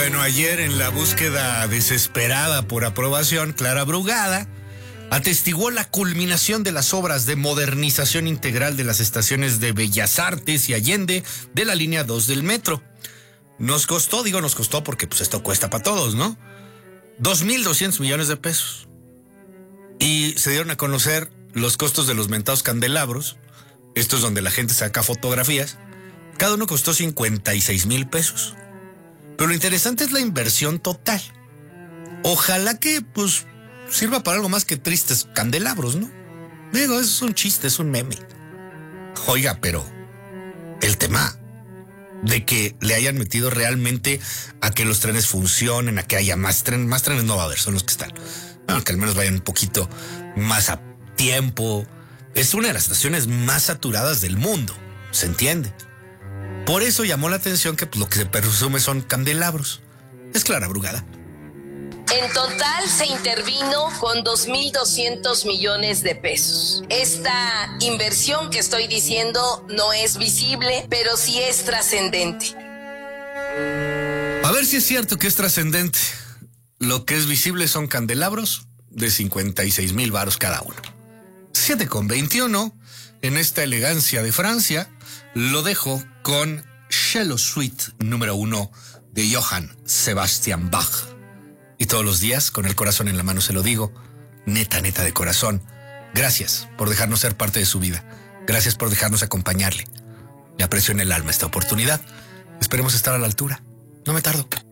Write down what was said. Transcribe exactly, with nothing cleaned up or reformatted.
Bueno, ayer en la búsqueda desesperada por aprobación, Clara Brugada atestiguó la culminación de las obras de modernización integral de las estaciones de Bellas Artes y Allende de la línea dos del metro. Nos costó, digo nos costó porque pues esto cuesta para todos, ¿no? dos mil doscientos millones de pesos. Y se dieron a conocer los costos de los mentados candelabros. Esto es donde la gente saca fotografías. Cada uno costó cincuenta y seis mil pesos. Pero lo interesante es la inversión total. Ojalá que, pues, sirva para algo más que tristes candelabros, ¿no? Digo, eso es un chiste, es un meme. Oiga, pero el tema de que le hayan metido realmente a que los trenes funcionen, a que haya más trenes, más trenes no va a haber, son los que están. Bueno, que al menos vayan un poquito más a tiempo. Es una de las estaciones más saturadas del mundo, ¿se entiende? Por eso llamó la atención que pues, lo que se presume son candelabros. Es Clara Brugada. En total se intervino con dos mil doscientos millones de pesos. Esta inversión que estoy diciendo no es visible, pero sí es trascendente. A ver si es cierto que es trascendente. Lo que es visible son candelabros de cincuenta y seis mil varos cada uno. siete con veintiuno, en esta elegancia de Francia, lo dejo con Cello Suite número uno de Johann Sebastian Bach. Y todos los días, con el corazón en la mano se lo digo, neta, neta de corazón, gracias por dejarnos ser parte de su vida. Gracias por dejarnos acompañarle. Le aprecio en el alma esta oportunidad. Esperemos estar a la altura. No me tardo.